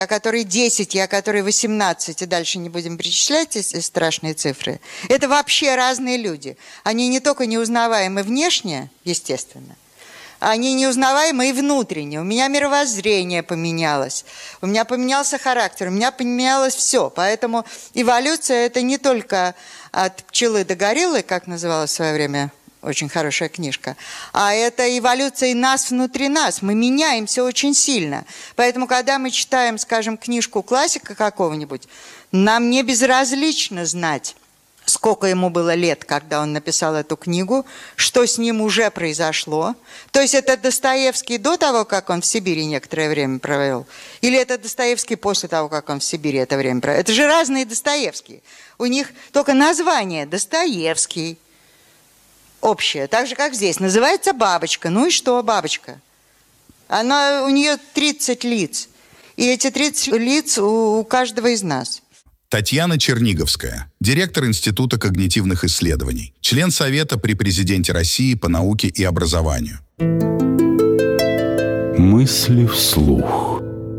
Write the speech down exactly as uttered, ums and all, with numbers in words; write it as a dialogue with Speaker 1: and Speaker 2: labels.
Speaker 1: о которой десять, и о которой восемнадцать, и дальше не будем перечислять эти страшные цифры, это вообще разные люди. Они не только неузнаваемы внешне, естественно, они неузнаваемы и внутренне. У меня мировоззрение поменялось, у меня поменялся характер, у меня поменялось все. Поэтому эволюция – это не только от пчелы до гориллы, как называлась в свое время очень хорошая книжка, а это эволюция и нас внутри нас. Мы меняемся очень сильно. Поэтому, когда мы читаем, скажем, книжку классика какого-нибудь, нам не безразлично знать, сколько ему было лет, когда он написал эту книгу, что с ним уже произошло. То есть это Достоевский до того, как он в Сибири некоторое время провел, или это Достоевский после того, как он в Сибири это время провел. Это же разные Достоевские. У них только название Достоевский общее, так же, как здесь. Называется бабочка. Ну и что бабочка? Она, у нее тридцать лиц. И эти тридцать лиц у, у каждого из нас.
Speaker 2: Татьяна Черниговская, директор Института когнитивных исследований, член Совета при Президенте России по науке и образованию.
Speaker 3: Мысли вслух.